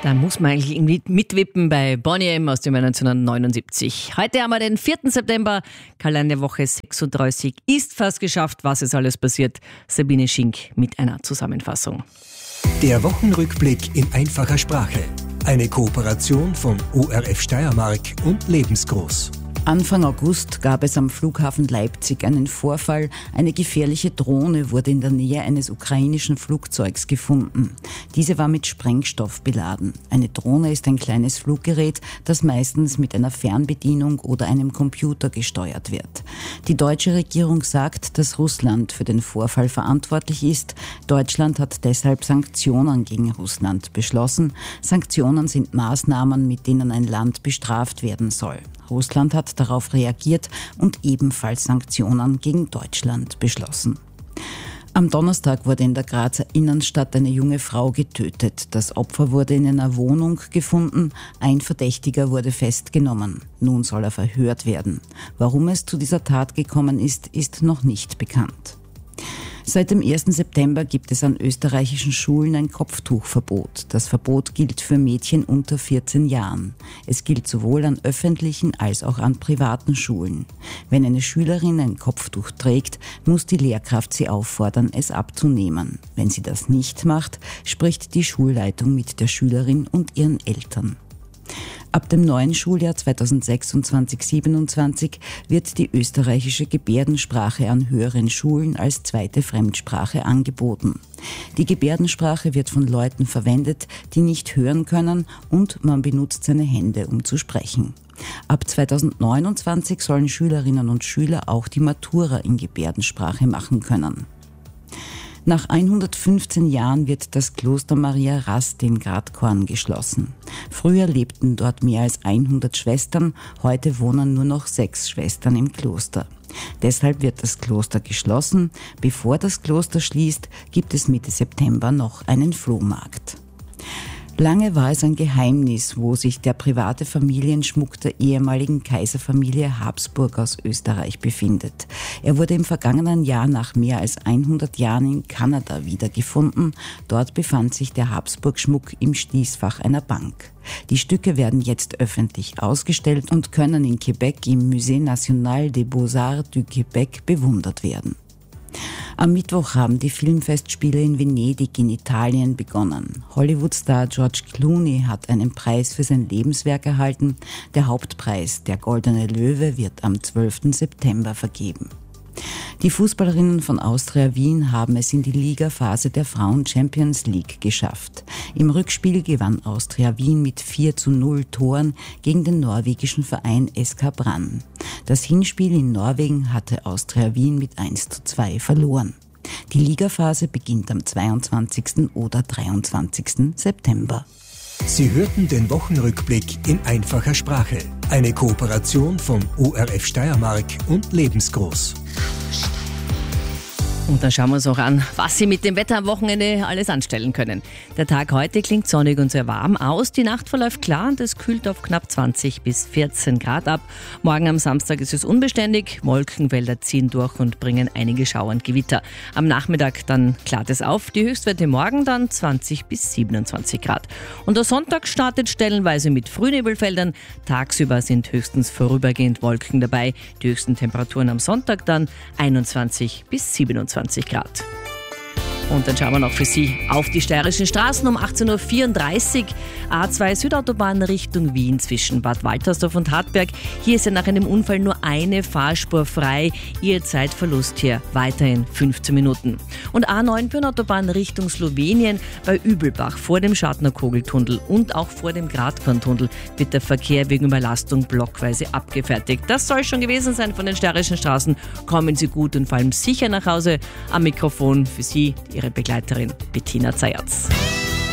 Da muss man eigentlich irgendwie mitwippen bei Boney M. aus dem Jahr 1979. Heute haben wir den 4. September, Kalenderwoche 36. Ist fast geschafft, was ist alles passiert. Sabine Schink mit einer Zusammenfassung. Der Wochenrückblick in einfacher Sprache. Eine Kooperation von ORF Steiermark und Lebensgroß. Anfang August gab es am Flughafen Leipzig einen Vorfall. Eine gefährliche Drohne wurde in der Nähe eines ukrainischen Flugzeugs gefunden. Diese war mit Sprengstoff beladen. Eine Drohne ist ein kleines Fluggerät, das meistens mit einer Fernbedienung oder einem Computer gesteuert wird. Die deutsche Regierung sagt, dass Russland für den Vorfall verantwortlich ist. Deutschland hat deshalb Sanktionen gegen Russland beschlossen. Sanktionen sind Maßnahmen, mit denen ein Land bestraft werden soll. Russland hat darauf reagiert und ebenfalls Sanktionen gegen Deutschland beschlossen. Am Donnerstag wurde in der Grazer Innenstadt eine junge Frau getötet. Das Opfer wurde in einer Wohnung gefunden. Ein Verdächtiger wurde festgenommen. Nun soll er verhört werden. Warum es zu dieser Tat gekommen ist, ist noch nicht bekannt. Seit dem 1. September gibt es an österreichischen Schulen ein Kopftuchverbot. Das Verbot gilt für Mädchen unter 14 Jahren. Es gilt sowohl an öffentlichen als auch an privaten Schulen. Wenn eine Schülerin ein Kopftuch trägt, muss die Lehrkraft sie auffordern, es abzunehmen. Wenn sie das nicht macht, spricht die Schulleitung mit der Schülerin und ihren Eltern. Ab dem neuen Schuljahr 2026/27 wird die österreichische Gebärdensprache an höheren Schulen als zweite Fremdsprache angeboten. Die Gebärdensprache wird von Leuten verwendet, die nicht hören können, und man benutzt seine Hände, um zu sprechen. Ab 2029 sollen Schülerinnen und Schüler auch die Matura in Gebärdensprache machen können. Nach 115 Jahren wird das Kloster Maria Rast in Gradkorn geschlossen. Früher lebten dort mehr als 100 Schwestern, heute wohnen nur noch 6 Schwestern im Kloster. Deshalb wird das Kloster geschlossen. Bevor das Kloster schließt, gibt es Mitte September noch einen Flohmarkt. Lange war es ein Geheimnis, wo sich der private Familienschmuck der ehemaligen Kaiserfamilie Habsburg aus Österreich befindet. Er wurde im vergangenen Jahr nach mehr als 100 Jahren in Kanada wiedergefunden. Dort befand sich der Habsburg-Schmuck im Schließfach einer Bank. Die Stücke werden jetzt öffentlich ausgestellt und können in Quebec im Musée National des Beaux-Arts du Québec bewundert werden. Am Mittwoch haben die Filmfestspiele in Venedig in Italien begonnen. Hollywood-Star George Clooney hat einen Preis für sein Lebenswerk erhalten. Der Hauptpreis, der Goldene Löwe, wird am 12. September vergeben. Die Fußballerinnen von Austria Wien haben es in die Ligaphase der Frauen-Champions League geschafft. Im Rückspiel gewann Austria Wien mit 4:0 Toren gegen den norwegischen Verein SK Brann. Das Hinspiel in Norwegen hatte Austria Wien mit 1:2 verloren. Die Ligaphase beginnt am 22. oder 23. September. Sie hörten den Wochenrückblick in einfacher Sprache. Eine Kooperation von ORF Steiermark und Lebensgroß. Und dann schauen wir uns auch an, was Sie mit dem Wetter am Wochenende alles anstellen können. Der Tag heute klingt sonnig und sehr warm aus. Die Nacht verläuft klar und es kühlt auf knapp 20 bis 14 Grad ab. Morgen am Samstag ist es unbeständig. Wolkenwälder ziehen durch und bringen einige Schauer und Gewitter. Am Nachmittag dann klart es auf. Die Höchstwerte morgen dann 20 bis 27 Grad. Und der Sonntag startet stellenweise mit Frühnebelfeldern. Tagsüber sind höchstens vorübergehend Wolken dabei. Die höchsten Temperaturen am Sonntag dann 21 bis 27 Grad. Und dann schauen wir noch für Sie auf die steirischen Straßen um 18:34 Uhr. A2 Südautobahn Richtung Wien zwischen Bad Waltersdorf und Hartberg. Hier ist ja nach einem Unfall nur eine Fahrspur frei. Ihr Zeitverlust hier weiterhin 15 Minuten. Und A9 Bühnautobahn Richtung Slowenien bei Übelbach vor dem Schartner-Kogeltunnel und auch vor dem Gradkorntunnel wird der Verkehr wegen Überlastung blockweise abgefertigt. Das soll schon gewesen sein von den steirischen Straßen. Kommen Sie gut und vor allem sicher nach Hause. Am Mikrofon für Sie Ihre Begleiterin Bettina Zayatz.